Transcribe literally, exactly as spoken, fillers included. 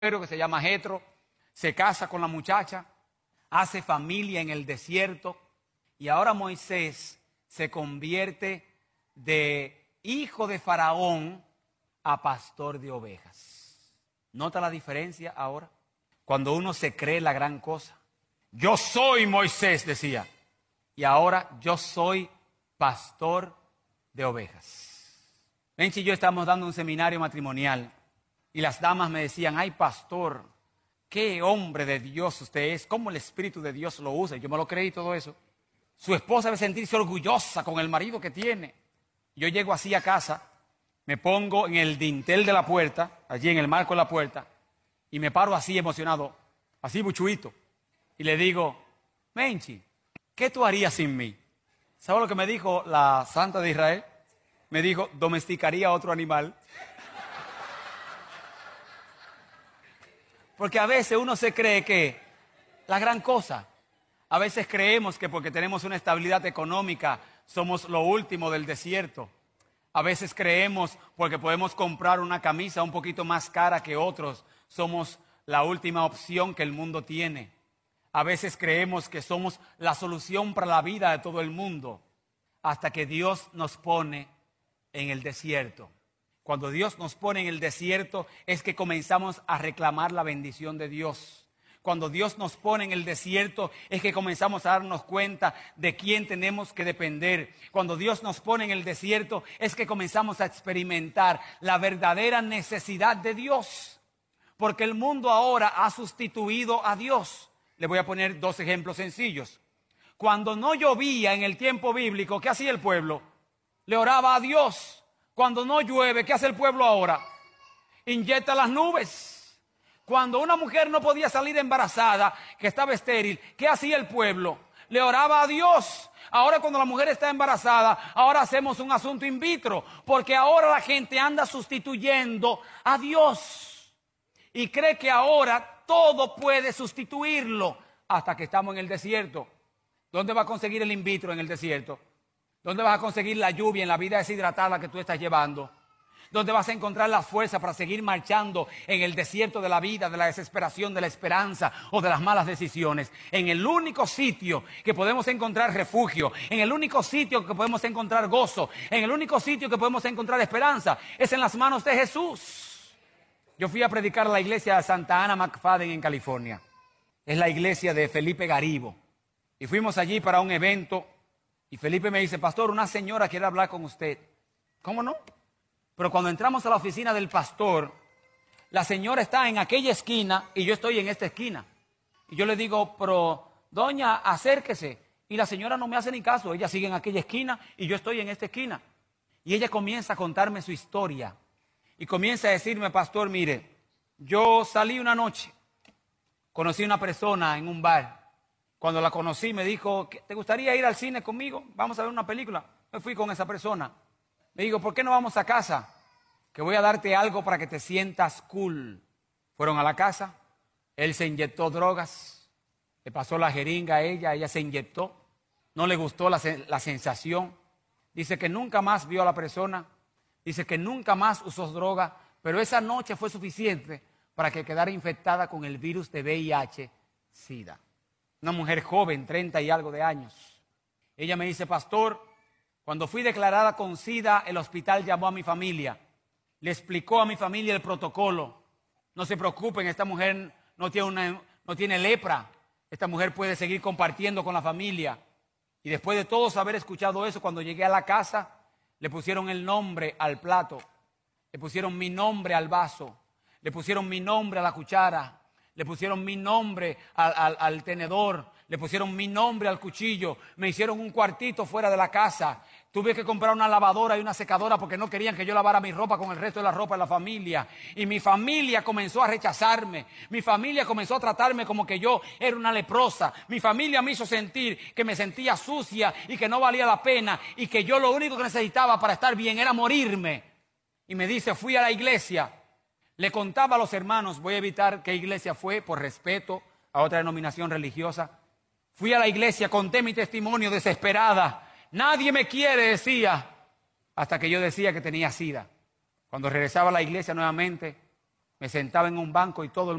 que se llama Jetro, se casa con la muchacha, hace familia en el desierto y ahora Moisés se convierte de hijo de Faraón a pastor de ovejas. ¿Nota la diferencia ahora? Cuando uno se cree la gran cosa. Yo soy Moisés, decía, y ahora yo soy pastor de ovejas. Menchi y yo estamos dando un seminario matrimonial y las damas me decían, ay pastor, qué hombre de Dios usted es, cómo el Espíritu de Dios lo usa. Y yo me lo creí todo eso. Su esposa debe sentirse orgullosa con el marido que tiene. Yo llego así a casa, me pongo en el dintel de la puerta, allí en el marco de la puerta, y me paro así emocionado, así buchuito, y le digo, Menchi, ¿qué tú harías sin mí? ¿Sabes lo que me dijo la Santa de Israel? Me dijo, domesticaría otro animal. Porque a veces uno se cree que la gran cosa, a veces creemos que porque tenemos una estabilidad económica somos lo último del desierto. A veces creemos porque podemos comprar una camisa un poquito más cara que otros, somos la última opción que el mundo tiene. A veces creemos que somos la solución para la vida de todo el mundo, hasta que Dios nos pone en el desierto. Cuando Dios nos pone en el desierto es que comenzamos a reclamar la bendición de Dios. Cuando Dios nos pone en el desierto es que comenzamos a darnos cuenta de quién tenemos que depender. Cuando Dios nos pone en el desierto es que comenzamos a experimentar la verdadera necesidad de Dios. Porque el mundo ahora ha sustituido a Dios. Le voy a poner dos ejemplos sencillos. Cuando no llovía en el tiempo bíblico, ¿qué hacía el pueblo? Le oraba a Dios. Cuando no llueve, ¿qué hace el pueblo ahora? Inyecta las nubes. Cuando una mujer no podía salir embarazada, que estaba estéril, ¿qué hacía el pueblo? Le oraba a Dios. Ahora cuando la mujer está embarazada, ahora hacemos un asunto in vitro, porque ahora la gente anda sustituyendo a Dios. Y cree que ahora todo puede sustituirlo, hasta que estamos en el desierto. ¿Dónde va a conseguir el in vitro en el desierto? ¿Dónde vas a conseguir la lluvia en la vida deshidratada que tú estás llevando? ¿Dónde vas a encontrar la fuerza para seguir marchando en el desierto de la vida, de la desesperación, de la esperanza o de las malas decisiones? En el único sitio que podemos encontrar refugio, en el único sitio que podemos encontrar gozo, en el único sitio que podemos encontrar esperanza, es en las manos de Jesús. Yo fui a predicar a la iglesia de Santa Ana McFadden en California. Es la iglesia de Felipe Garibo. Y fuimos allí para un evento. Y Felipe me dice, pastor, una señora quiere hablar con usted. ¿Cómo no? Pero cuando entramos a la oficina del pastor, la señora está en aquella esquina y yo estoy en esta esquina. Y yo le digo, pero doña, acérquese. Y la señora no me hace ni caso. Ella sigue en aquella esquina y yo estoy en esta esquina. Y ella comienza a contarme su historia. Y comienza a decirme, pastor, mire, yo salí una noche, conocí a una persona en un bar. Cuando la conocí me dijo, ¿te gustaría ir al cine conmigo? Vamos a ver una película. Me fui con esa persona. Me dijo, ¿por qué no vamos a casa? Que voy a darte algo para que te sientas cool. Fueron a la casa. Él se inyectó drogas. Le pasó la jeringa a ella. Ella se inyectó. No le gustó la, la sensación. Dice que nunca más vio a la persona. Dice que nunca más usó droga. Pero esa noche fue suficiente para que quedara infectada con el virus de V I H SIDA. Una mujer joven, treinta y algo de años. Ella me dice, pastor, cuando fui declarada con SIDA, el hospital llamó a mi familia. Le explicó a mi familia el protocolo. No se preocupen, esta mujer no tiene, una, no tiene lepra. Esta mujer puede seguir compartiendo con la familia. Y después de todos haber escuchado eso, cuando llegué a la casa, le pusieron el nombre al plato. Le pusieron mi nombre al vaso. Le pusieron mi nombre a la cuchara. Le pusieron mi nombre al, al, al tenedor, le pusieron mi nombre al cuchillo, me hicieron un cuartito fuera de la casa. Tuve que comprar una lavadora y una secadora porque no querían que yo lavara mi ropa con el resto de la ropa de la familia. Y mi familia comenzó a rechazarme. Mi familia comenzó a tratarme como que yo era una leprosa. Mi familia me hizo sentir que me sentía sucia y que no valía la pena y que yo lo único que necesitaba para estar bien era morirme. Y me dice, fui a la iglesia. Le contaba a los hermanos, voy a evitar qué iglesia fue por respeto a otra denominación religiosa. Fui a la iglesia, conté mi testimonio desesperada. Nadie me quiere, decía, hasta que yo decía que tenía SIDA. Cuando regresaba a la iglesia nuevamente, Me sentaba en un banco y todo el